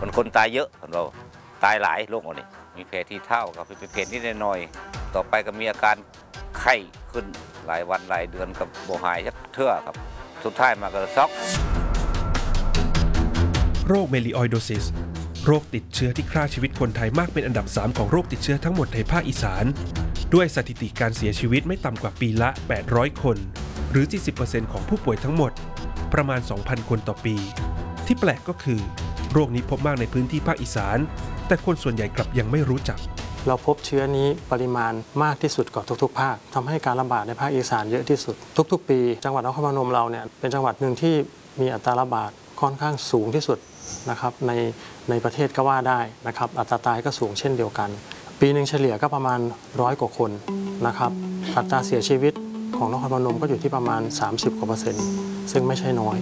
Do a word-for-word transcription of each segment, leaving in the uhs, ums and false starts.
คนคนตายเยอะเราตายหลายโรคอันนี้มีแผลที่เท้ากับเป็นแผลนิดหน่อยต่อไปก็มีอาการไข้ขึ้นหลายวันหลายเดือนกับโบหายชักเทื่อครับสุดท้ายมาก็ช็อกโรคเมลิออยโดซิสโรคติดเชื้อที่ฆ่าชีวิตคนไทยมากเป็นอันดับสามของโรคติดเชื้อทั้งหมดในภาคอีสานด้วยสถิติการเสียชีวิตไม่ต่ำกว่าปีละแปดร้อยคนหรือ สี่สิบเปอร์เซ็นต์ ของผู้ป่วยทั้งหมดประมาณ สองพัน คนต่อปีที่แปลกก็คือโรคนี้พบมากในพื้นที่ภาคอีสานแต่คนส่วนใหญ่กลับยังไม่รู้จักเราพบเชื้อนี้ปริมาณมากที่สุดกว่าทุกๆภาคทำให้การระบาดในภาคอีสานเยอะที่สุดทุกๆปีจังหวัดนครพนมเราเนี่ยเป็นจังหวัดหนึ่งที่มีอัตราระบาดค่อนข้างสูงที่สุดนะครับในในประเทศก็ว่าได้นะครับอัตราตายก็สูงเช่นเดียวกันปีหนึ่งเฉลี่ยก็ประมาณร้อยกว่าคนนะครับอัตราเสียชีวิตของนครพนมก็อยู่ที่ประมาณสามสิบกว่าเปอร์เซ็นต์ซึ่งไม่ใช่น้อย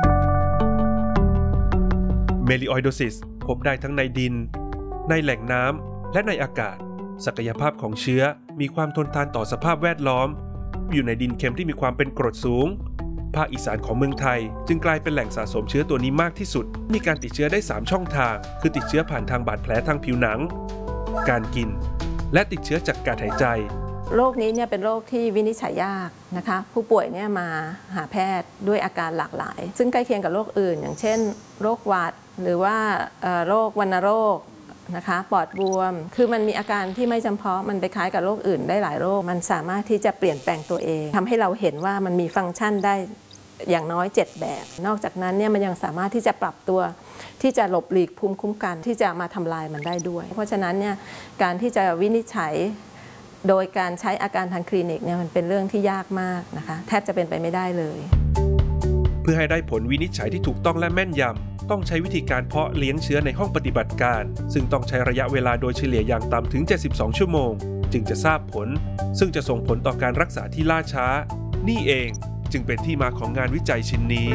เมลิออยโดซิสพบได้ทั้งในดินในแหล่งน้ำและในอากาศศักยภาพของเชื้อมีความทนทานต่อสภาพแวดล้อมอยู่ในดินเค็มที่มีความเป็นกรดสูงภาคอีสานของเมืองไทยจึงกลายเป็นแหล่งสะสมเชื้อตัวนี้มากที่สุดมีการติดเชื้อได้สามช่องทางคือติดเชื้อผ่านทางบาดแผลทางผิวหนังการกินและติดเชื้อจากการหายใจโรคนี้เนี่ยเป็นโรคที่วินิจฉัยยากนะคะผู้ป่วยเนี่ยมาหาแพทย์ด้วยอาการหลากหลายซึ่งใกล้เคียงกับโรคอื่นอย่างเช่นโรคหวัดหรือว่าโรควัณโรคนะคะปอดบวมคือมันมีอาการที่ไม่จำเพาะมันไปคล้ายกับโรคอื่นได้หลายโรคมันสามารถที่จะเปลี่ยนแปลงตัวเองทำให้เราเห็นว่ามันมีฟังก์ชันได้อย่างน้อยเจ็ดแบบนอกจากนั้นเนี่ยมันยังสามารถที่จะปรับตัวที่จะหลบหลีกภูมิคุ้มกันที่จะมาทำลายมันได้ด้วยเพราะฉะนั้นเนี่ยการที่จะวินิจฉัยโดยการใช้อาการทางคลินิกเนี่ยมันเป็นเรื่องที่ยากมากนะคะแทบจะเป็นไปไม่ได้เลยเพื่อให้ได้ผลวินิจฉัยที่ถูกต้องและแม่นยำต้องใช้วิธีการเพาะเลี้ยงเชื้อในห้องปฏิบัติการซึ่งต้องใช้ระยะเวลาโดยเฉลี่ยอย่างต่ำถึงเจ็ดสิบสองชั่วโมงจึงจะทราบผลซึ่งจะส่งผลต่อการรักษาที่ล่าช้านี่เองจึงเป็นที่มาของงานวิจัยชิ้นนี้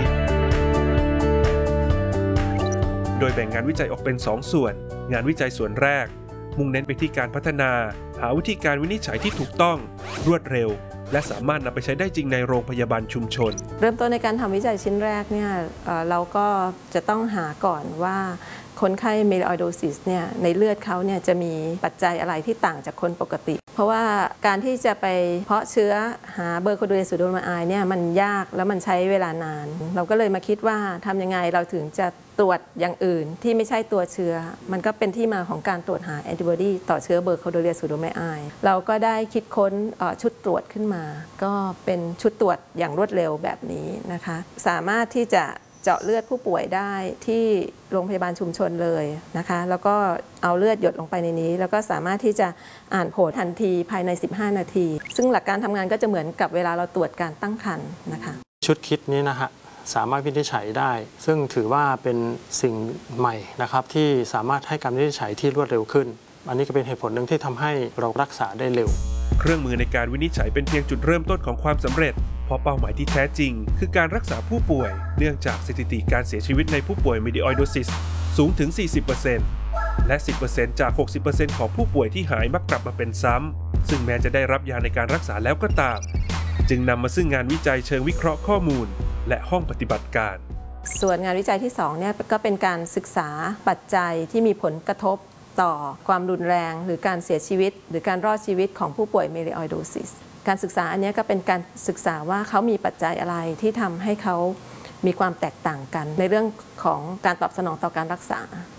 โดยแบ่งงานวิจัยออกเป็นสองส่วนงานวิจัยส่วนแรกมุ่งเน้นไปที่การพัฒนาหาวิธีการวินิจฉัยที่ถูกต้องรวดเร็วและสามารถนำไปใช้ได้จริงในโรงพยาบาลชุมชนเริ่มต้นในการทำวิจัยชิ้นแรกเนี่ยเราก็จะต้องหาก่อนว่าคนไข้เมลิออยโดซิสเนี่ยในเลือดเขาเนี่ยจะมีปัจจัยอะไรที่ต่างจากคนปกติเพราะว่าการที่จะไปเพาะเชื้อหาเบอร์โคโดเรซูโดมาไอเนี่ยมันยากแล้วมันใช้เวลานานเราก็เลยมาคิดว่าทำยังไงเราถึงจะตรวจอย่างอื่นที่ไม่ใช่ตัวเชื้อมันก็เป็นที่มาของการตรวจหาแอนติบอดีต่อเชื้อเบอร์โคโดเรซูโดมาไอเราก็ได้คิดค้นชุดตรวจขึ้นมาก็เป็นชุดตรวจอย่างรวดเร็วแบบนี้นะคะสามารถที่จะเจาะเลือดผู้ป่วยได้ที่โรงพยาบาลชุมชนเลยนะคะแล้วก็เอาเลือดหยดลงไปในนี้แล้วก็สามารถที่จะอ่านผลทันทีภายในสิบห้านาทีซึ่งหลักการทำงานก็จะเหมือนกับเวลาเราตรวจการตั้งครรภ์นะคะชุดคิดนี้นะฮะสามารถวินิจฉัยได้ซึ่งถือว่าเป็นสิ่งใหม่นะครับที่สามารถให้การวินิจฉัยที่รวดเร็วขึ้นอันนี้ก็เป็นเหตุผลหนึ่งที่ทำให้เรารักษาได้เร็วเครื่องมือในการวินิจฉัยเป็นเพียงจุดเริ่มต้นของความสำเร็จเพราะเป้าหมายที่แท้จริงคือการรักษาผู้ป่วยเนื่องจากสถิติการเสียชีวิตในผู้ป่วยเมลิออยโดซิสสูงถึง สี่สิบเปอร์เซ็นต์ และ สิบเปอร์เซ็นต์ จาก หกสิบเปอร์เซ็นต์ ของผู้ป่วยที่หายมักกลับมาเป็นซ้ำซึ่งแม้จะได้รับยาในการรักษาแล้วก็ตามจึงนำมาซึ่งงานวิจัยเชิงวิเคราะห์ข้อมูลและห้องปฏิบัติการส่วนงานวิจัยที่สองเนี่ยก็เป็นการศึกษาปัจจัยที่มีผลกระทบต่อความรุนแรงหรือการเสียชีวิตหรือการรอดชีวิตของผู้ป่วยเมลิออยโดซิสการศึกษาอันนี้ก็เป็นการศึกษาว่าเขามีปัจจัยอะไรที่ทำให้เขามีความแตกต่างกันในเรื่องของการตอบสนองต่อการรักษา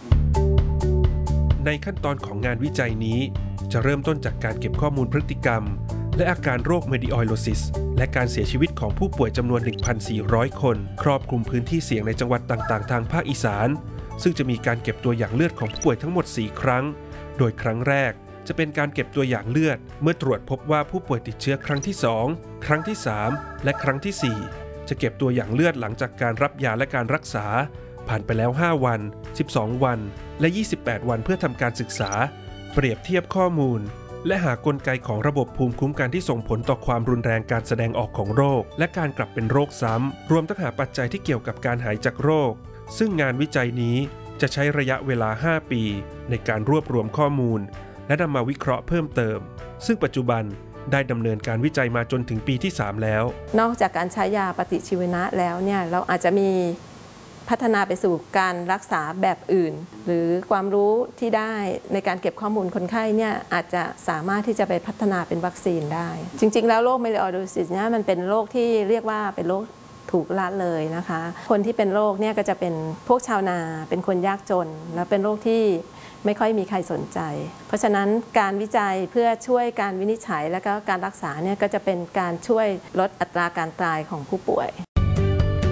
ในขั้นตอนของงานวิจัยนี้จะเริ่มต้นจากการเก็บข้อมูลพฤติกรรมและอาการโรคเมลิออยโดซิสและการเสียชีวิตของผู้ป่วยจำนวน หนึ่งพันสี่ร้อย คนครอบคลุมพื้นที่เสี่ยงในจังหวัดต่างๆทางภาคอีสานซึ่งจะมีการเก็บตัวอย่างเลือดของผู้ป่วยทั้งหมดสี่ครั้งโดยครั้งแรกจะเป็นการเก็บตัวอย่างเลือดเมื่อตรวจพบว่าผู้ป่วยติดเชื้อครั้งที่สองครั้งที่สามและครั้งที่สี่จะเก็บตัวอย่างเลือดหลังจากการรับยาและการรักษาผ่านไปแล้วห้าวันสิบสองวันและยี่สิบแปดวันเพื่อทำการศึกษาเปรียบเทียบข้อมูลและหากลไกของระบบภูมิคุ้มกันที่ส่งผลต่อความรุนแรงการแสดงออกของโรคและการกลับเป็นโรคซ้ำรวมทั้งหาปัจจัยที่เกี่ยวกับการหายจากโรคซึ่งงานวิจัยนี้จะใช้ระยะเวลาห้าปีในการรวบรวมข้อมูลและนำมาวิเคราะห์เพิ่มเติมซึ่งปัจจุบันได้ดำเนินการวิจัยมาจนถึงปีที่สามแล้วนอกจากการใช้ยาปฏิชีวนะแล้วเนี่ยเราอาจจะมีพัฒนาไปสู่การรักษาแบบอื่น หรือความรู้ที่ได้ในการเก็บข้อมูลคนไข้เนี่ยอาจจะสามารถที่จะไปพัฒนาเป็นวัคซีนได้จริงๆแล้วโรคไมโลไอโดซิสเนี่ยมันเป็นโรคที่เรียกว่าเป็นโรคถูกละเลยนะคะคนที่เป็นโรคเนี่ยก็จะเป็นพวกชาวนาเป็นคนยากจนและเป็นโรคที่ไม่ค่อยมีใครสนใจเพราะฉะนั้นการวิจัยเพื่อช่วยการวินิจฉัยและก็การรักษาเนี่ยก็จะเป็นการช่วยลดอัตราการตายของผู้ป่วย